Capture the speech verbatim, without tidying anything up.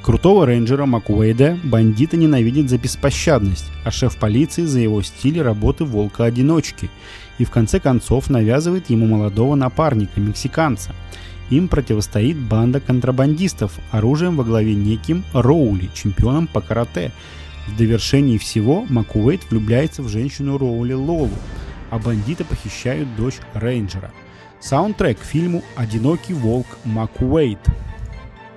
Крутого рейнджера Макуэйда бандиты ненавидят за беспощадность, а шеф полиции за его стиль работы волка-одиночки и в конце концов навязывает ему молодого напарника, мексиканца. Им противостоит банда контрабандистов, оружием во главе неким Роули, чемпионом по карате. В довершении всего Макуэйд влюбляется в женщину Роули Лолу, а бандиты похищают дочь рейнджера. Саундтрек к фильму «Одинокий волк Макуэйд».